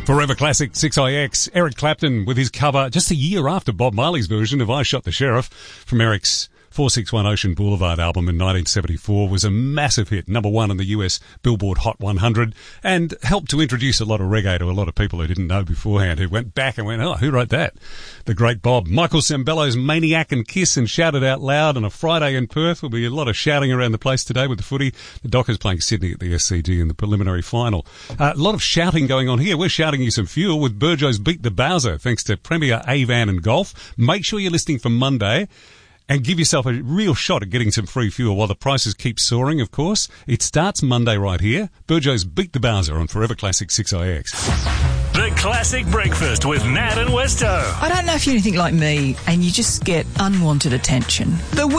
Forever Classic 6IX, Eric Clapton with his cover just a year after Bob Marley's version of I Shot the Sheriff from Eric's 461 Ocean Boulevard album in 1974 was a massive hit, number one on the US Billboard Hot 100, and helped to introduce a lot of reggae to a lot of people who didn't know beforehand, who went back and went, oh, who wrote that? The great Bob. Michael Sembello's Maniac and Kiss and Shout It Out Loud on a Friday in Perth. Will be a lot of shouting around the place today with the footy. The Dockers playing Sydney at the SCG in the preliminary final. A lot of shouting going on here. We're shouting you some fuel with Burjo's Beat the Bowser, thanks to Premier Avan and Golf. Make sure you're listening for Monday and give yourself a real shot at getting some free fuel while the prices keep soaring, of course. It starts Monday right here. Burjo's Beat the Bowser on Forever Classic 6IX. The Classic Breakfast with Nat and Westo. I don't know if you're anything like me and you just get unwanted attention. The